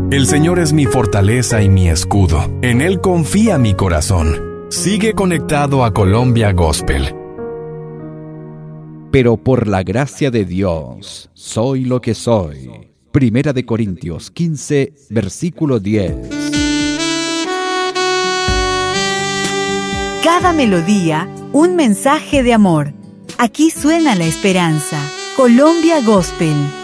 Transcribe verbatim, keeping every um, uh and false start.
El Señor es mi fortaleza y mi escudo. En Él confía mi corazón. Sigue conectado a Colombia Gospel. Pero por la gracia de Dios, soy lo que soy. Primera de Corintios quince, versículo diez. Cada melodía, un mensaje de amor. Aquí suena la esperanza. Colombia Gospel.